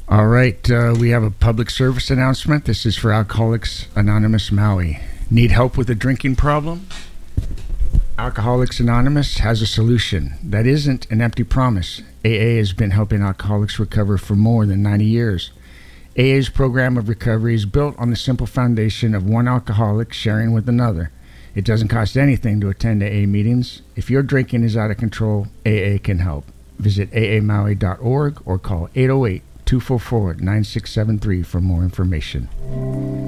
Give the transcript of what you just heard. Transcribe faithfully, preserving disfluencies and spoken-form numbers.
All right, uh, we have a public service announcement. This is for Alcoholics Anonymous Maui. Need help with a drinking problem? Alcoholics Anonymous has a solution. That isn't an empty promise. A A has been helping alcoholics recover for more than ninety years. A A's program of recovery is built on the simple foundation of one alcoholic sharing with another. It doesn't cost anything to attend A A meetings. If your drinking is out of control, A A can help. Visit A A Maui dot org or call eight oh eight, two four four, nine six seven three for more information.